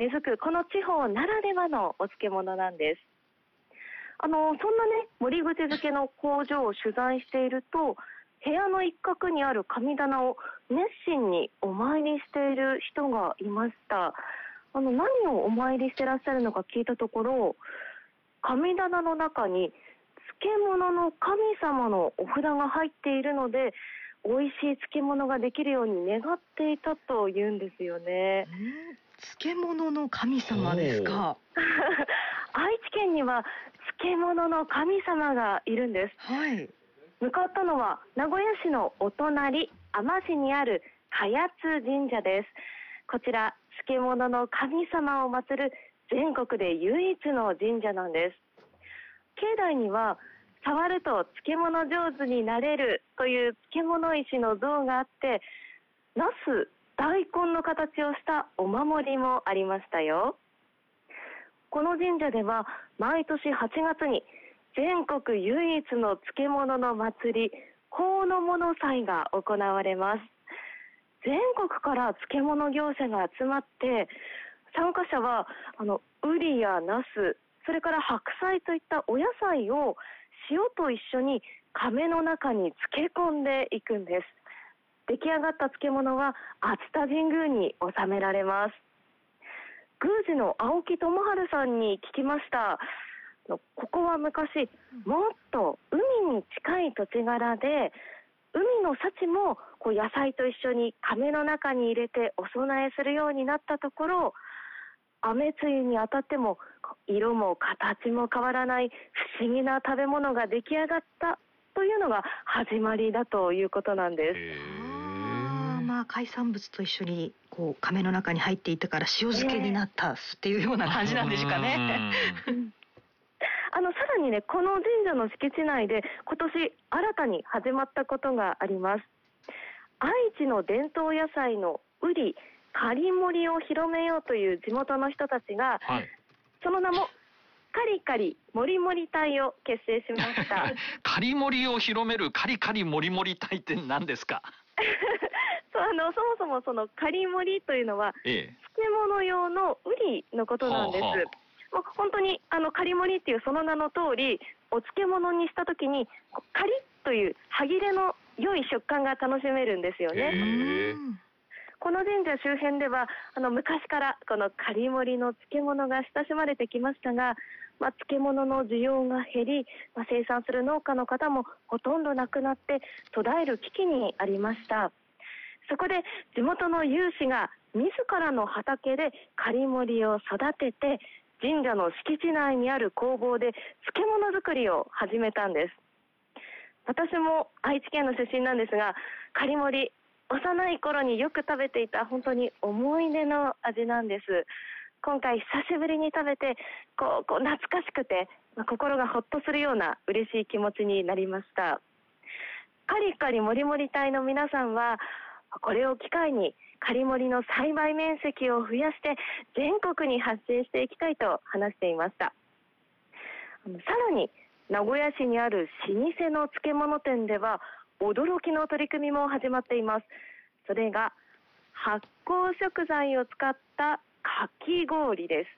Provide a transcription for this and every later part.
根付くこの地方ならではのお漬物なんです。そんなね、森口漬けの工場を取材していると、部屋の一角にある神棚を熱心にお参りしている人がいました。何をお参りしてらっしゃるのか聞いたところ、神棚の中に漬物の神様のお札が入っているので、美味しい漬物ができるように願っていたというんですよね。 漬物の神様ですか。 愛知県には漬物の神様がいるんです。 はい。 向かったのは名古屋市のお隣、海士市にある茅津神社です。こちら漬物の神様を祀る全国で唯一の神社なんです。境内には触ると漬物上手になれるという漬物石の像があって、ナス、大根の形をしたお守りもありましたよ。この神社では毎年8月に全国唯一の漬物の祭り、香の物祭が行われます。全国から漬物業者が集まって、参加者はウリやナス、それから白菜といったお野菜を塩と一緒に甕の中に漬け込んでいくんです。出来上がった漬物は熱田神宮に納められます。宮司の青木智春さんに聞きました。ここは昔もっと海に近い土地柄で、海の幸も野菜と一緒に甕の中に入れてお供えするようになったところ、雨露に当たっても色も形も変わらない不思議な食べ物が出来上がったというのが始まりだということなんです。 海産物と一緒に甕の中に入っていったから塩漬けになったっていうような感じなんでしょうかね。 さらにね、この神社の敷地内で今年新たに始まったことがあります。愛知の伝統野菜のウリ、カリモリを広めようという地元の人たちが、その名もカリカリモリモリ隊を結成しましたカリモリを広めるカリカリモリモリ隊って何ですか？ そもそもそのカリモリというのは、漬物用のウリのことなんです。本当にカリモリっていうその名の通り、お漬物にした時にカリッという歯切れの良い食感が楽しめるんですよね。この神社周辺では昔からこのカリモリの漬物が親しまれてきましたが、漬物の需要が減り、生産する農家の方もほとんどなくなって途絶える危機にありました。そこで地元の有志が自らの畑でカリモリを育てて、神社の敷地内にある工房で漬物作りを始めたんです。私も愛知県の出身なんですが、カリモリ、幼い頃によく食べていた本当に思い出の味なんです。今回久しぶりに食べて懐かしくて、心がほっとするような嬉しい気持ちになりました。カリカリモリモリ隊の皆さんはこれを機会にカリモリの栽培面積を増やして全国に発信していきたいと話していました。さらに名古屋市にある老舗の漬物店では驚きの取り組みも始まっています。それが発酵食材を使ったかき氷です。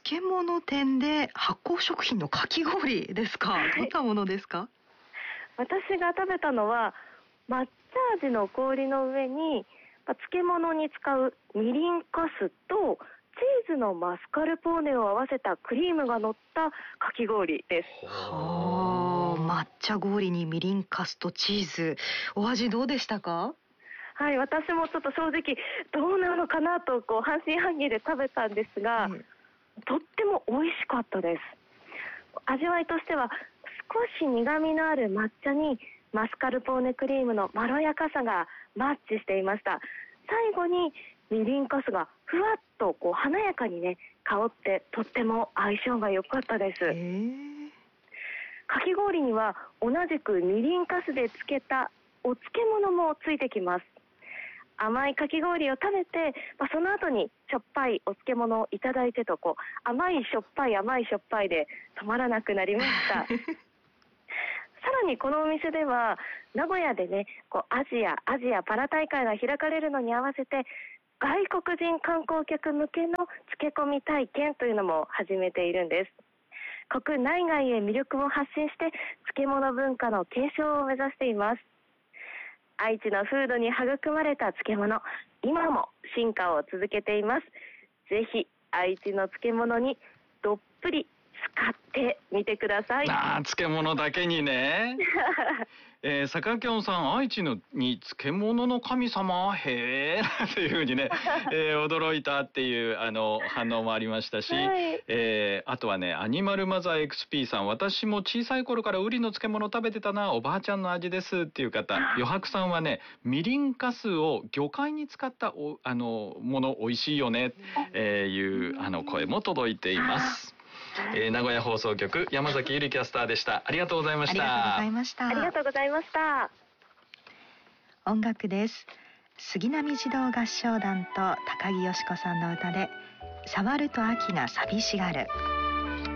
漬物店で発酵食品のかき氷ですか。どんなものですか？ 私が食べたのは抹茶味の氷の上に漬物に使うみりんかすとチーズのマスカルポーネを合わせたクリームが乗ったかき氷です。 抹茶氷にみりんかすとチーズ、お味どうでしたか？ はい、私もちょっと正直どうなのかなと半信半疑で食べたんですが、とっても美味しかったです。味わいとしては少し苦みのある抹茶にマスカルポーネクリームのまろやかさがマッチしていました。最後にみりんかすがふわっと華やかにね香ってとっても相性が良かったです。かき氷には同じくみりんかすで漬けたお漬物もついてきます。甘いかき氷を食べて、その後にしょっぱいお漬物をいただいてと甘いしょっぱい甘いしょっぱいで止まらなくなりましたさらにこのお店では名古屋でねアジアパラ大会が開かれるのに合わせて外国人観光客向けの漬け込み体験というのも始めているんです。国内外へ魅力を発信して漬物文化の継承を目指しています。愛知の風土に育まれた漬物、今も進化を続けています。ぜひ愛知の漬物にどっぷり使ってみてください。 漬物だけにね。坂きょんさん、愛知に漬物の神様へえっていうふうにね、驚いたっていう反応もありましたし、はい、あとはね、アニマルマザー XP さん、私も小さい頃からウリの漬物食べてたな、おばあちゃんの味ですっていう方。余白さんはね、みりんかすを魚介に使ったもの美味しいよね、いう声も届いています。名古屋放送局山崎ゆりキャスターでした。ありがとうございました。 ありがとうございました。 ありがとうございました。 音楽です。杉並児童合唱団と高木よし子さんの歌で触ると秋が寂しがる。